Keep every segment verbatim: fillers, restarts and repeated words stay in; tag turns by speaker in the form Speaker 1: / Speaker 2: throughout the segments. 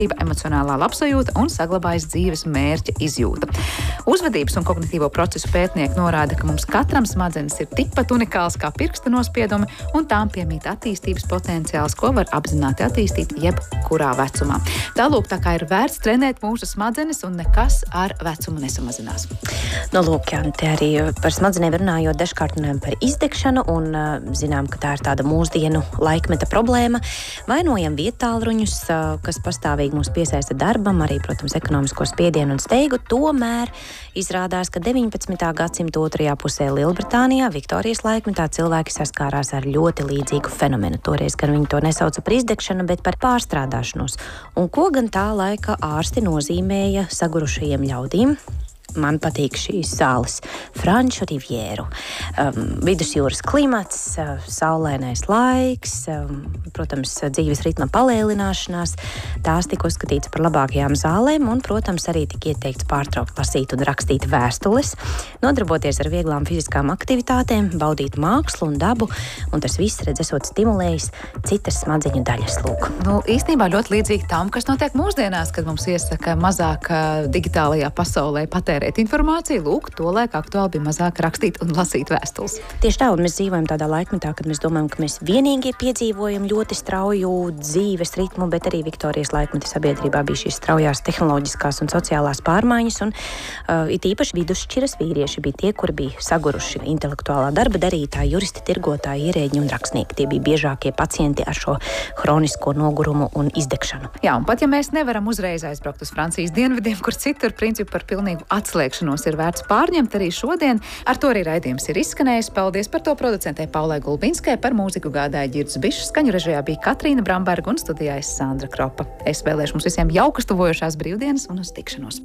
Speaker 1: emocionālā labsajūta un saglabājas dzīves mērķa izjūta. Uzvedības un kognitīvo procesu pētnieki norāda, ka mums katram smadzenes ir tikpat unikāls kā pirksta nospiedumi, un tām piemīt attīstības potenciāls, ko var apzināti attīstīt jebkurā vecumā. Tālūk, tā kā ir vērts trenēt mūsu smadzenes, un nekas ar vecumu nesamazinās.
Speaker 2: No lūk, jā, te arī par smadzenēm runājot, dažkārt runājam par izdegšanu, un uh, zinām, ka tā ir tāda mūsdienu laikmeta problēma. Vainojam vietālruņus, uh, kas pastāvīgi mūs piesaista darbam, arī, protams, ekonomisko spiedienu un steigu. Tomēr izrādās, ka deviņpadsmitā gadsimta otrajā pusē Lielbritānijā, Viktorijas laikmetā, cilvēki saskārās ar ļoti līdzīgu fenomenu. Toreiz gan viņi to nesauca par izdegšanu, bet par pārstrādāšanos. Un ko gan tā laika ārsti nozīmēja sagurušajiem ļaudīm? Man patīk šīs salas, Franču rivjēru. Um, vidusjūras klimats, uh, saulainais laiks, um, protams, dzīves ritma palēlināšanās. Tās tika uzskatīts par labākajām zālēm un, protams, arī tika ieteikts pārtraukt lasīt un rakstīt vēstules, nodarboties ar vieglām fiziskām aktivitātēm, baudīt mākslu un dabu, un tas viss, redz, esot stimulējis citas smadzeņu daļas, lūk.
Speaker 1: Nu, īstenībā ļoti līdzīgi tam, kas notiek mūsdienās, kad mums iesaka mazāk digitālajā pasaulē patērēt informāciju, lūk, tolaik aktuāli bija mazāk rakstīt un lasīt vēstules.
Speaker 2: Tieši tā, un mēs dzīvojam tādā laikmetā, kad mēs domājam, ka mēs vienīgie piedzīvojam ļoti strauju dzīves ritmu, bet arī Viktorijas laikmeta sabiedrībā bija šīs straujās tehnoloģiskās un sociālās pārmaiņas, un uh, it īpaši vidusšķiras vīrieši bija tie, kuri bija saguruši intelektuālā darba darītāji, juristi, tirgotāji, ierēģi un rakstnieki. Tie bija biežākie pacienti ar šo hronisko nogurumu un izdegšanu.
Speaker 1: Jā, un pat ja mēs nevaram uzreiz aizbraukt uz Francijas dienvidiem, kur citur principu par pilnīgu atslēgšanos ir vērts pārņemt arī šodien. Ar to arī raidījums ir izskanējis. Paldies par to producentei Paulai Gulbinskai, par mūziku gādāja Ģirds Bišs, skaņu režijā bija Katrīna Bramberga un studijā es Sandra Kropa. Es vēlēšu mums visiem jaukas tuvojošās brīvdienas un uz tikšanos.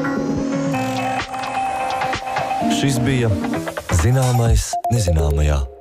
Speaker 3: Šis bija Zināmais nezināmajā.